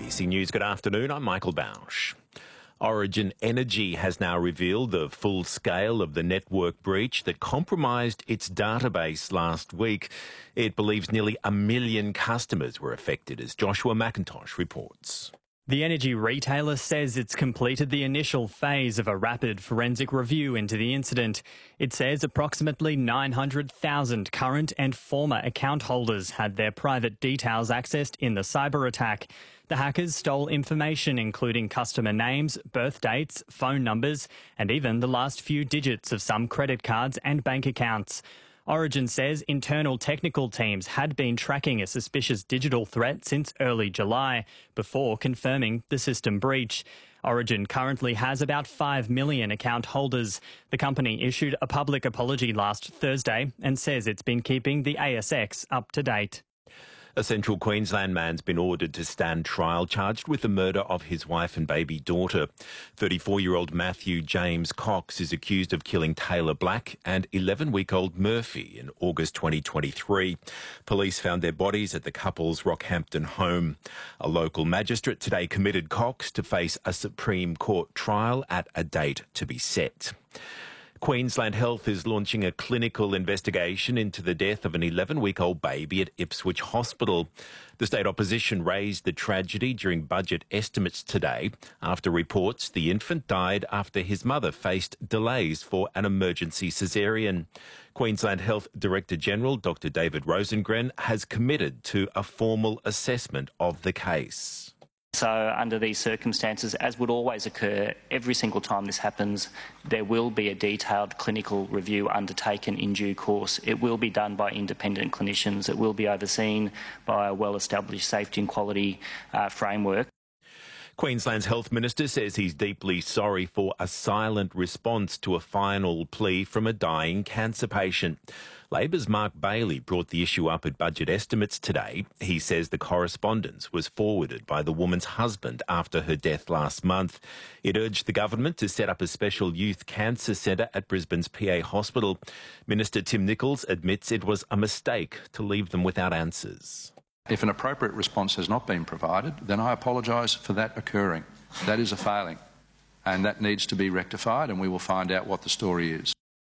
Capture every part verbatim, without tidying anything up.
B C News, good afternoon. I'm Michael Bausch. Origin Energy has now revealed the full scale of the network breach that compromised its database last week. It believes nearly a million customers were affected, as Joshua McIntosh reports. The energy retailer says it's completed the initial phase of a rapid forensic review into the incident. It says approximately nine hundred thousand current and former account holders had their private details accessed in the cyber attack. The hackers stole information including customer names, birth dates, phone numbers, and even the last few digits of some credit cards and bank accounts. Origin says internal technical teams had been tracking a suspicious digital threat since early July, before confirming the system breach. Origin currently has about five million account holders. The company issued a public apology last Thursday and says it's been keeping the A S X up to date. A Central Queensland man's been ordered to stand trial charged with the murder of his wife and baby daughter. thirty-four-year-old Matthew James Cox is accused of killing Taylor Black and eleven-week-old Murphy in August twenty twenty-three. Police found their bodies at the couple's Rockhampton home. A local magistrate today committed Cox to face a Supreme Court trial at a date to be set. Queensland Health is launching a clinical investigation into the death of an eleven-week-old baby at Ipswich Hospital. The state opposition raised the tragedy during budget estimates today after reports the infant died after his mother faced delays for an emergency caesarean. Queensland Health Director-General Doctor David Rosengren has committed to a formal assessment of the case. So under these circumstances, as would always occur, every single time this happens, there will be a detailed clinical review undertaken in due course. It will be done by independent clinicians. It will be overseen by a well-established safety and quality uh, framework. Queensland's Health Minister says he's deeply sorry for a silent response to a final plea from a dying cancer patient. Labor's Mark Bailey brought the issue up at budget estimates today. He says the correspondence was forwarded by the woman's husband after her death last month. It urged the government to set up a special youth cancer centre at Brisbane's P A Hospital. Minister Tim Nicholls admits it was a mistake to leave them without answers. If an appropriate response has not been provided, then I apologise for that occurring. That is a failing, and that needs to be rectified, and we will find out what the story is.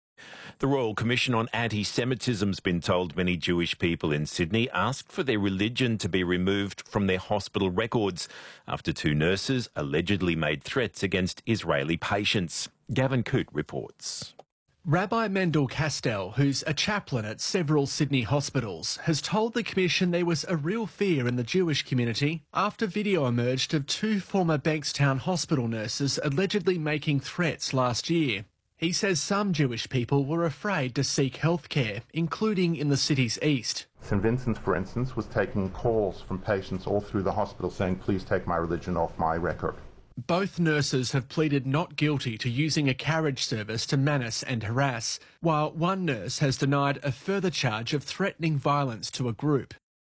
The Royal Commission on Anti-Semitism has been told many Jewish people in Sydney asked for their religion to be removed from their hospital records after two nurses allegedly made threats against Israeli patients. Gavin Coote reports. Rabbi Mendel Castell, who's a chaplain at several Sydney hospitals, has told the Commission there was a real fear in the Jewish community after video emerged of two former Bankstown hospital nurses allegedly making threats last year. He says some Jewish people were afraid to seek healthcare, including in the city's east. St Vincent's, for instance, was taking calls from patients all through the hospital saying, please take my religion off my record. Both nurses have pleaded not guilty to using a carriage service to menace and harass, while one nurse has denied a further charge of threatening violence to a group.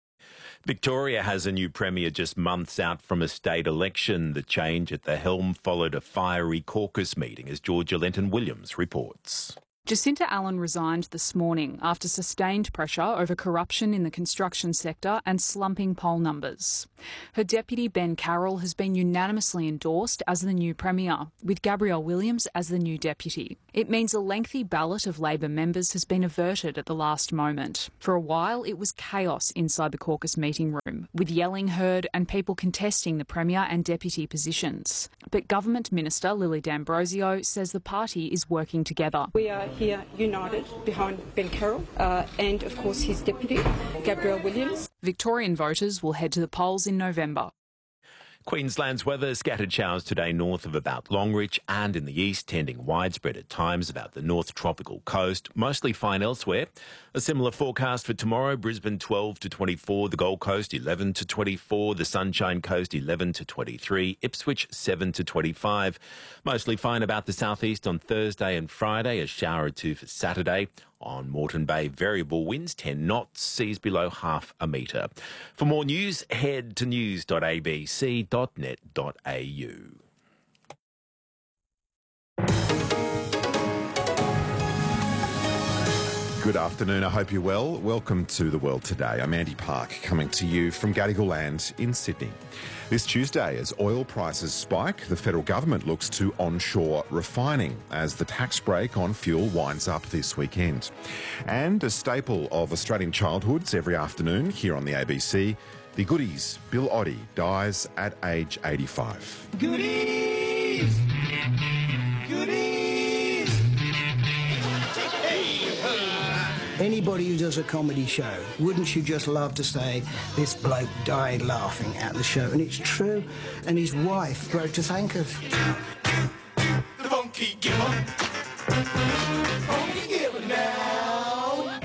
Victoria has a new premier just months out from a state election. The change at the helm followed a fiery caucus meeting, as Georgia Lenton-Williams reports. Jacinta Allen resigned this morning after sustained pressure over corruption in the construction sector and slumping poll numbers. Her deputy Ben Carroll has been unanimously endorsed as the new premier, with Gabrielle Williams as the new deputy. It means a lengthy ballot of Labor members has been averted at the last moment. For a while, it was chaos inside the caucus meeting room, with yelling heard and people contesting the premier and deputy positions. But Government Minister Lily D'Ambrosio says the party is working together. We are here united behind Ben Carroll uh, and, of course, his deputy, Gabrielle Williams. Victorian voters will head to the polls in November. Queensland's weather, scattered showers today north of about Longreach and in the east, tending widespread at times about the north tropical coast, mostly fine elsewhere. A similar forecast for tomorrow: Brisbane twelve to twenty-four, the Gold Coast eleven to twenty-four, the Sunshine Coast eleven to twenty-three, Ipswich seven to twenty-five. Mostly fine about the southeast on Thursday and Friday, a shower or two for Saturday. On Moreton Bay, variable winds ten knots, seas below half a metre. For more news, head to news dot a b c dot net dot a u. Good afternoon, I hope you're well. Welcome to The World Today. I'm Andy Park, coming to you from Gadigal Land in Sydney. This Tuesday, as oil prices spike, the federal government looks to onshore refining as the tax break on fuel winds up this weekend. And a staple of Australian childhoods every afternoon here on the A B C, the Goodies, Bill Oddie, dies at age eighty-five. Goodies! Goodies! Anybody who does a comedy show, wouldn't you just love to say, this bloke died laughing at the show? And it's true. And his wife wrote to thank us. The Funky Giver. Funky Giver now.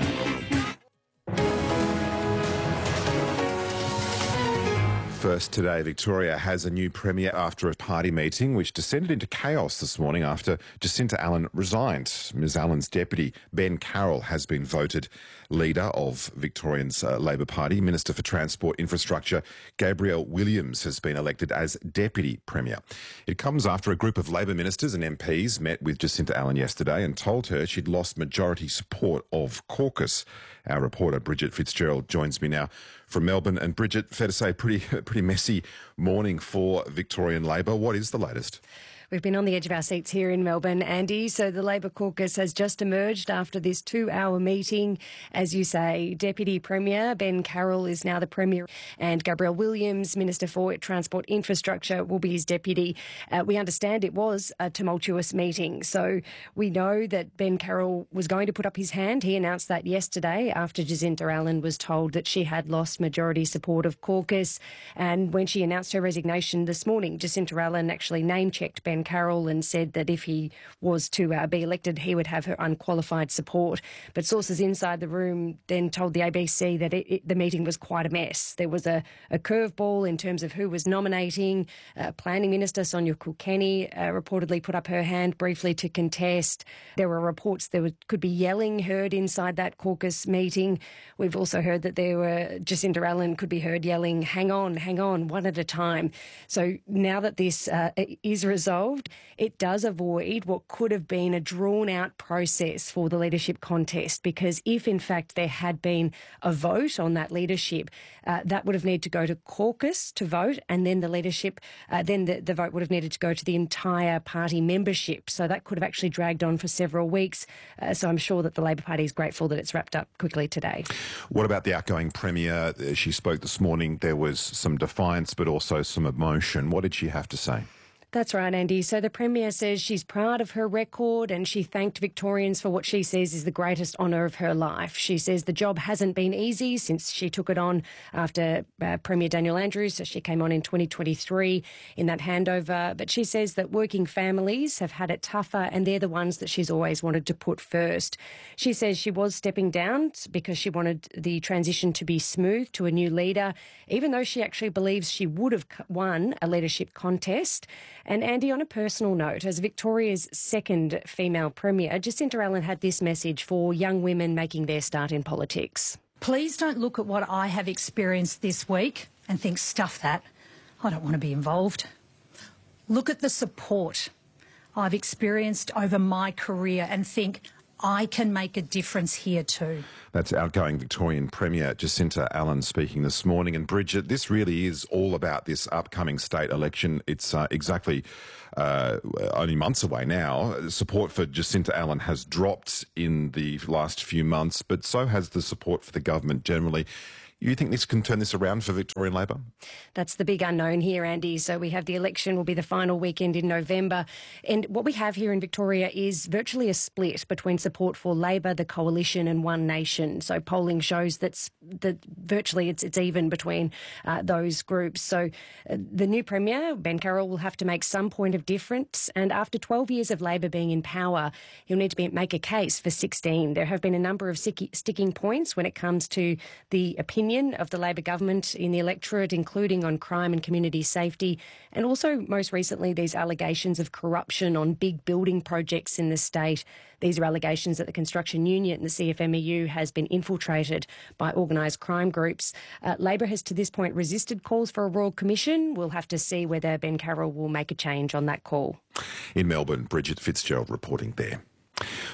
First today, Victoria has a new premier after a party meeting which descended into chaos this morning after Jacinta Allan resigned. Ms Allan's deputy, Ben Carroll, has been voted leader of Victorian's uh, Labor Party. Minister for Transport Infrastructure, Gabrielle Williams, has been elected as deputy premier. It comes after a group of Labor ministers and M Ps met with Jacinta Allan yesterday and told her she'd lost majority support of caucus. Our reporter Bridget Fitzgerald joins me now from Melbourne. And Bridget, fair to say, pretty pretty messy morning for Victorian Labor. What is the latest? We've been on the edge of our seats here in Melbourne, Andy. So the Labor caucus has just emerged after this two-hour meeting. As you say, Deputy Premier Ben Carroll is now the Premier, and Gabrielle Williams, Minister for Transport Infrastructure, will be his deputy. Uh, we understand it was a tumultuous meeting. So we know that Ben Carroll was going to put up his hand. He announced that yesterday after Jacinta Allan was told that she had lost majority support of caucus. And when she announced her resignation this morning, Jacinta Allan actually name-checked Ben Carroll and said that if he was to uh, be elected, he would have her unqualified support. But sources inside the room then told the A B C that it, it, the meeting was quite a mess. There was a, a curveball in terms of who was nominating. Uh, Planning Minister Sonia Kilkenny uh, reportedly put up her hand briefly to contest. There were reports there was, could be yelling heard inside that caucus meeting. We've also heard that there were Jacinta Allan could be heard yelling, hang on, hang on, one at a time. So now that this uh, is resolved, it does avoid what could have been a drawn-out process for the leadership contest, because if, in fact, there had been a vote on that leadership, uh, that would have needed to go to caucus to vote, and then the leadership, uh, then the, the vote would have needed to go to the entire party membership. So that could have actually dragged on for several weeks. Uh, so I'm sure that the Labor Party is grateful that it's wrapped up quickly today. What about the outgoing Premier? She spoke this morning. There was some defiance, but also some emotion. What did she have to say? That's right, Andy. So the Premier says she's proud of her record and she thanked Victorians for what she says is the greatest honour of her life. She says the job hasn't been easy since she took it on after uh, Premier Daniel Andrews. So she came on in twenty twenty-three in that handover. But she says that working families have had it tougher and they're the ones that she's always wanted to put first. She says she was stepping down because she wanted the transition to be smooth to a new leader, even though she actually believes she would have won a leadership contest. And Andy, on a personal note, as Victoria's second female Premier, Jacinta Allan had this message for young women making their start in politics. Please don't look at what I have experienced this week and think, stuff that, I don't want to be involved. Look at the support I've experienced over my career and think, I can make a difference here too. That's outgoing Victorian Premier Jacinta Allan speaking this morning. And Bridget, this really is all about this upcoming state election. It's uh, exactly uh, only months away now. Support for Jacinta Allan has dropped in the last few months, but so has the support for the government generally. You think this can turn this around for Victorian Labor? That's the big unknown here, Andy. So we have the election will be the final weekend in November. And what we have here in Victoria is virtually a split between support for Labor, the Coalition and One Nation. So polling shows that, that virtually it's, it's even between uh, those groups. So uh, the new Premier, Ben Carroll, will have to make some point of difference. And after twelve years of Labor being in power, he'll need to be, make a case for sixteen. There have been a number of sticky, sticking points when it comes to the opinion of the Labor government in the electorate, including on crime and community safety, and also most recently these allegations of corruption on big building projects in the state. These are allegations that the construction union, the C F M E U, has been infiltrated by organised crime groups. Uh, Labor has to this point resisted calls for a Royal Commission. We'll have to see whether Ben Carroll will make a change on that call. In Melbourne, Bridget Fitzgerald reporting there.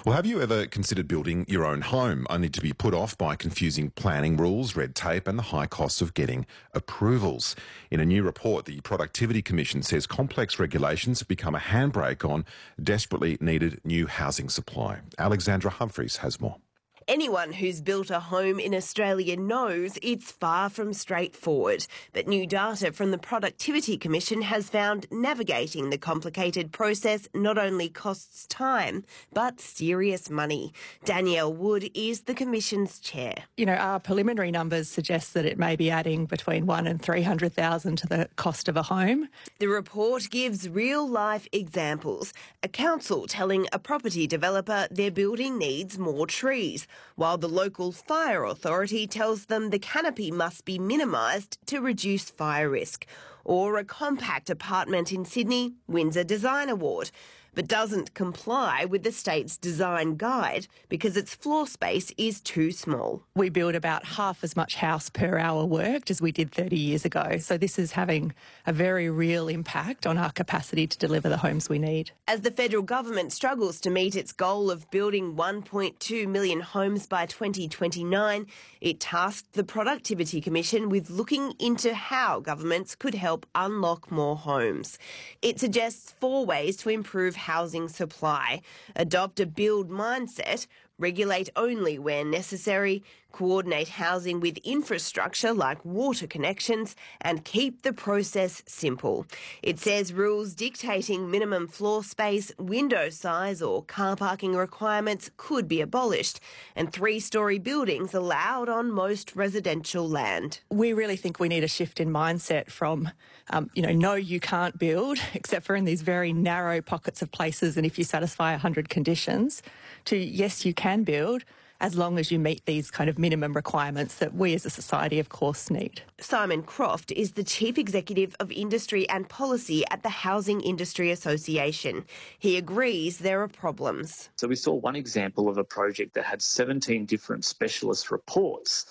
Well, have you ever considered building your own home, only to be put off by confusing planning rules, red tape and the high costs of getting approvals? In a new report, the Productivity Commission says complex regulations have become a handbrake on desperately needed new housing supply. Alexandra Humphreys has more. Anyone who's built a home in Australia knows it's far from straightforward. But new data from the Productivity Commission has found navigating the complicated process not only costs time, but serious money. Danielle Wood is the Commission's chair. You know, our preliminary numbers suggest that it may be adding between one and three hundred thousand to the cost of a home. The report gives real-life examples. A council telling a property developer their building needs more trees, while the local fire authority tells them the canopy must be minimised to reduce fire risk. Or a compact apartment in Sydney wins a design award, but doesn't comply with the state's design guide because its floor space is too small. We build about half as much house per hour worked as we did thirty years ago, so this is having a very real impact on our capacity to deliver the homes we need. As the federal government struggles to meet its goal of building one point two million homes by twenty twenty-nine, it tasked the Productivity Commission with looking into how governments could help unlock more homes. It suggests four ways to improve housing supply: adopt a build mindset, regulate only where necessary, coordinate housing with infrastructure like water connections, and keep the process simple. It says rules dictating minimum floor space, window size or car parking requirements could be abolished, and three-storey buildings allowed on most residential land. We really think we need a shift in mindset from, um, you know, no, you can't build, except for in these very narrow pockets of places and if you satisfy one hundred conditions, to yes, you can build, as long as you meet these kind of minimum requirements that we as a society, of course, need. Simon Croft is the Chief Executive of Industry and Policy at the Housing Industry Association. He agrees there are problems. So we saw one example of a project that had seventeen different specialist reports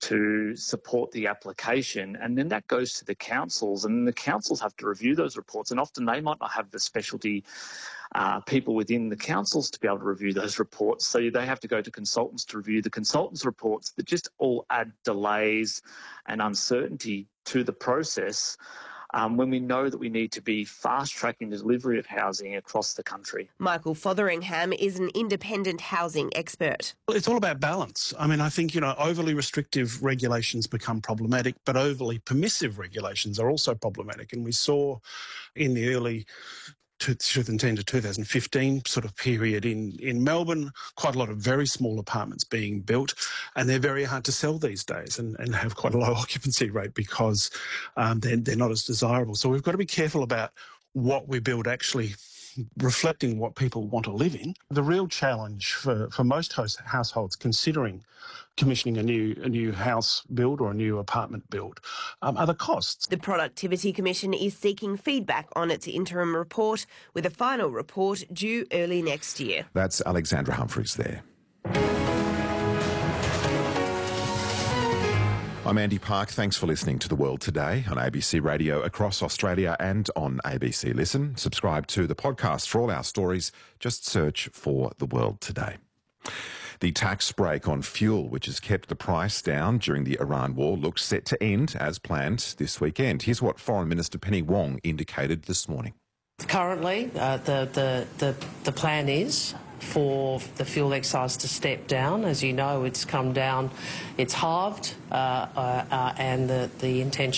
to support the application, and then that goes to the councils, and the councils have to review those reports, and often they might not have the specialty uh, people within the councils to be able to review those reports, so they have to go to consultants to review the consultants' reports that just all add delays and uncertainty to the process. Um, when we know that we need to be fast-tracking the delivery of housing across the country. Michael Fotheringham is an independent housing expert. Well, it's all about balance. I mean, I think, you know, overly restrictive regulations become problematic, but overly permissive regulations are also problematic. And we saw in the early two thousand ten to two thousand fifteen sort of period in, in Melbourne, quite a lot of very small apartments being built, and they're very hard to sell these days and, and have quite a low occupancy rate because um, they're, they're not as desirable. So we've got to be careful about what we build actually reflecting what people want to live in. The real challenge for, for most host, households considering commissioning a new a new house build or a new apartment build um, are the costs. The Productivity Commission is seeking feedback on its interim report, with a final report due early next year. That's Alexandra Humphreys there. I'm Andy Park. Thanks for listening to The World Today on A B C Radio across Australia and on A B C Listen. Subscribe to the podcast for all our stories. Just search for The World Today. The tax break on fuel, which has kept the price down during the Iran war, looks set to end as planned this weekend. Here's what Foreign Minister Penny Wong indicated this morning. Currently, uh, the, the, the, the plan is for the fuel excise to step down. As you know, it's come down, it's halved, uh, uh, uh, and the, the intention